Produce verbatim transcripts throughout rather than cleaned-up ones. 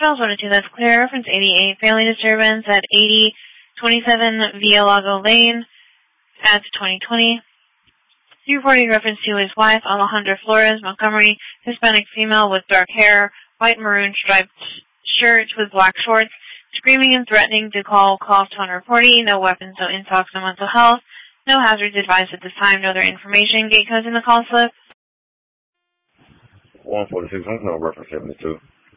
Charles one oh two, that's clear. Reference eighty-eight, family disturbance at eighty twenty-seven Via Lago Lane at twenty twenty. three forty reference to his wife, Alejandra Flores, Montgomery, Hispanic female with dark hair, white maroon striped shirt with black shorts, screaming and threatening to call call to one forty, no weapons, no intox, no mental health, no hazards advised at this time, no other information, gate codes in the call slip. one forty-six, no reference seventy-two.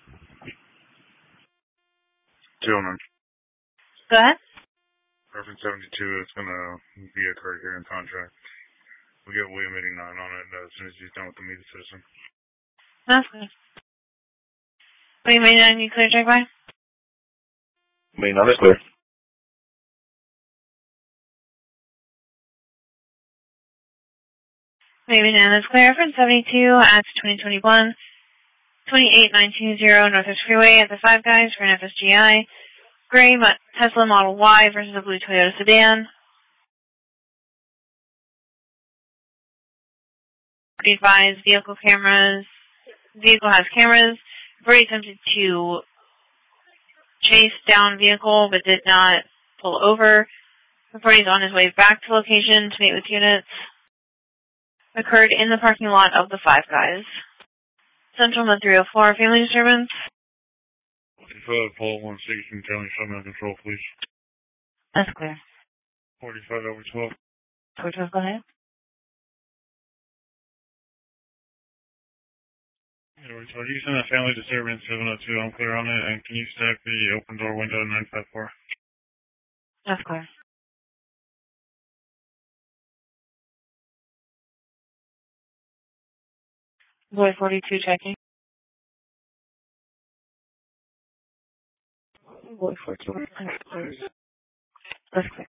Gentlemen. Go ahead. Reference seventy-two is going to be a correct hearing contract. We get William eighty-nine on it as soon as he's done with the media system. That's good. William eighty-nine, you clear check by? Me, no, that's clear. William eighty-nine, that's clear. Reference seventy-two at twenty twenty-one, twenty-eight nine two zero Northwest Freeway at the Five Guys for an F S G I. Gray Tesla Model Y versus a blue Toyota sedan. Advised vehicle cameras. Vehicle has cameras. Brady attempted to chase down vehicle but did not pull over. Brady is on his way back to location to meet with units. Occurred in the parking lot of the Five Guys. Central Med three oh four, family disturbance. forty-five, Paul one sixteen, county shutdown control, please. That's clear. forty-five over twelve. Over twelve, go ahead. Are you sending a family disturbance seven oh two? I'm clear on it. And can you stack the open door window nine five four? That's clear. Boy forty-two checking. Boy forty-two. That's clear.